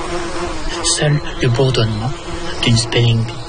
Seul le bourdonnement d'une spelling bee.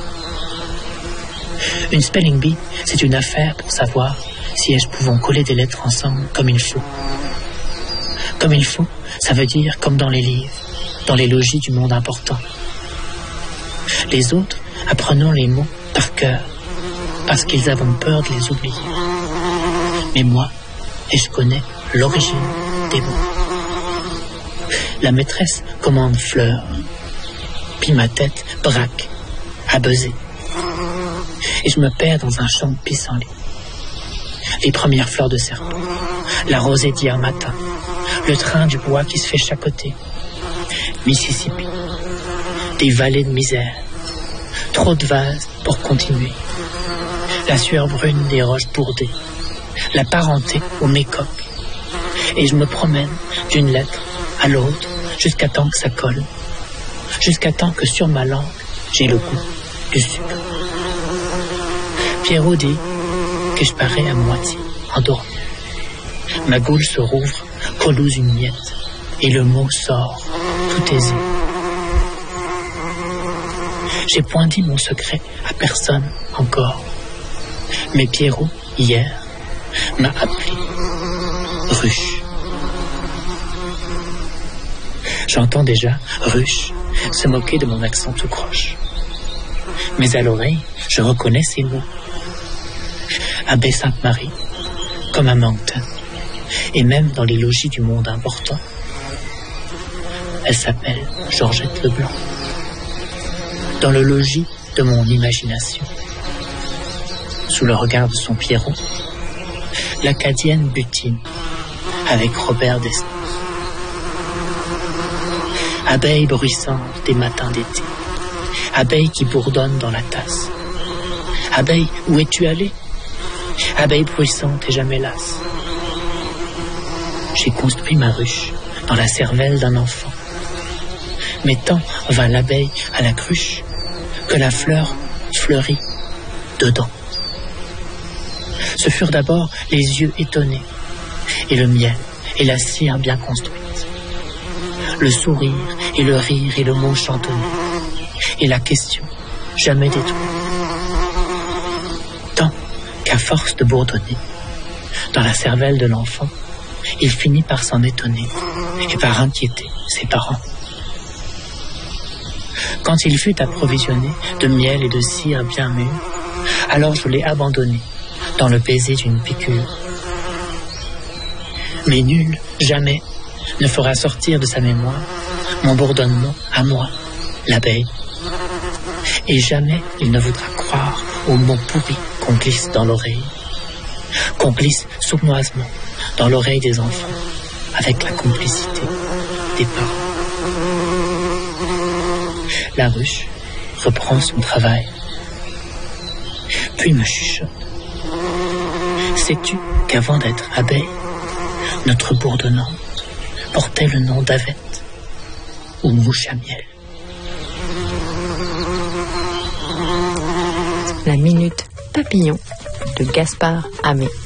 Une spelling bee, c'est une affaire pour savoir si elles pouvons coller des lettres ensemble comme il faut. Comme il faut, ça veut dire comme dans les livres, dans les logis du monde important. Les autres, apprenons les mots par cœur, parce qu'ils avons peur de les oublier. Mais moi, et je connais l'origine des mots. La maîtresse commande fleurs, puis ma tête braque, à buzzer. Et je me perds dans un champ de pissenlit. Les premières fleurs de serpent, la rosée d'hier matin, le train du bois qui se fait chacoter, Mississippi, des vallées de misère, trop de vases pour continuer, la sueur brune des roches bourdées, la parenté au mécoque. Et je me promène d'une lettre à l'autre jusqu'à temps que ça colle, jusqu'à temps que sur ma langue j'ai le goût du sucre. Pierrot dit que je parais à moitié endormi. Ma goule se rouvre, collouse une miette, et le mot sort, tout aisé. J'ai point dit mon secret à personne encore. Mais Pierrot, hier, m'a appelé Ruche. J'entends déjà Ruche se moquer de mon accent tout croche. Mais à l'oreille, je reconnais ces mots. À Baie-Sainte-Marie, comme à Moncton, et même dans les logis du monde important. Elle s'appelle Georgette Leblanc. Dans le logis de mon imagination, sous le regard de son Pierrot, l'Acadienne butine avec Robert Desnos. Abeille bruissante des matins d'été, abeille qui bourdonne dans la tasse. Abeille, où es-tu allée? Abeille bruissante et jamais lasse. J'ai construit ma ruche dans la cervelle d'un enfant. Mais tant vint l'abeille à la cruche que la fleur fleurit dedans. Ce furent d'abord les yeux étonnés, et le miel et la cire bien construite, le sourire et le rire et le mot chantonné, et la question jamais détournée. Tant qu'à force de bourdonner, dans la cervelle de l'enfant, il finit par s'en étonner et par inquiéter ses parents. Quand il fut approvisionné de miel et de cire bien mûre, alors je l'ai abandonné dans le baiser d'une piqûre. Mais nul, jamais, ne fera sortir de sa mémoire mon bourdonnement à moi, l'abeille. Et jamais il ne voudra croire aux mots pourris qu'on glisse dans l'oreille, qu'on glisse sournoisement dans l'oreille des enfants, avec la complicité des parents. La ruche reprend son travail, puis me chuchote. Sais-tu qu'avant d'être abeille, notre bourdonnante portait le nom d'avette ou mouche à miel? La minute papillon de Gaspard Hamé.